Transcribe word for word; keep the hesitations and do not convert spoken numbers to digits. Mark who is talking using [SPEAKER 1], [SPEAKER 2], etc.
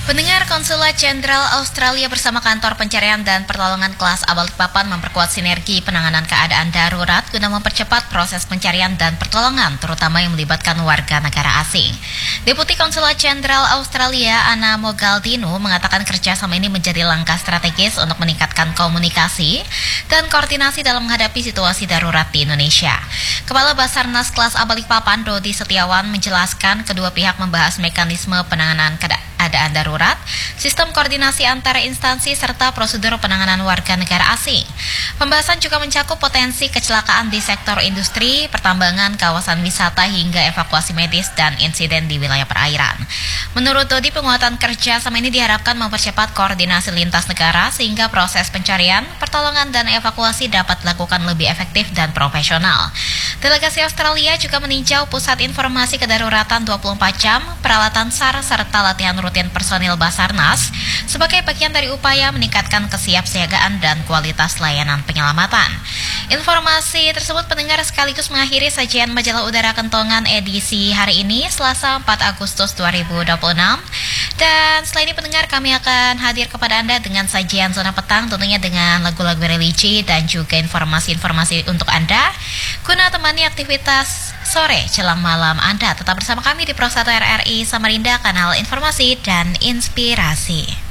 [SPEAKER 1] Pendengar, Konsulat Jenderal Australia bersama Kantor Pencarian dan Pertolongan Kelas A Balikpapan memperkuat sinergi penanganan keadaan darurat guna mempercepat proses pencarian dan pertolongan, terutama yang melibatkan warga negara asing. Deputi Konsulat Jenderal Australia Anna Mogaldino mengatakan kerjasama ini menjadi langkah strategis untuk meningkatkan komunikasi dan koordinasi dalam menghadapi situasi darurat di Indonesia. Kepala Basarnas Kelas A Balikpapan Dodi Setiawan menjelaskan kedua pihak membahas mekanisme penanganan keadaan darurat, sistem koordinasi antara instansi serta prosedur penanganan warga negara asing. Pembahasan juga mencakup potensi kecelakaan di sektor industri, pertambangan, kawasan wisata hingga evakuasi medis dan insiden di wilayah perairan. Menurut Dodi, penguatan kerja sama ini diharapkan mempercepat koordinasi lintas negara sehingga proses pencarian, pertolongan dan evakuasi dapat dilakukan lebih efektif dan profesional. Delegasi Australia juga meninjau pusat informasi kedaruratan dua puluh empat jam, peralatan S A R serta latihan rutin personil Basarnas sebagai bagian dari upaya meningkatkan kesiapsiagaan dan kualitas layanan penyelamatan. Informasi tersebut pendengar sekaligus mengakhiri sajian Majalah Udara Kentongan edisi hari ini Selasa empat Agustus dua ribu dua puluh enam. Dan selain ini pendengar, kami akan hadir kepada Anda dengan sajian Zona Petang, tentunya dengan lagu-lagu religi dan juga informasi-informasi untuk Anda guna temani aktivitas sore jelang malam Anda. Tetap bersama kami di Pro satu R R I Samarinda, kanal informasi dan inspirasi.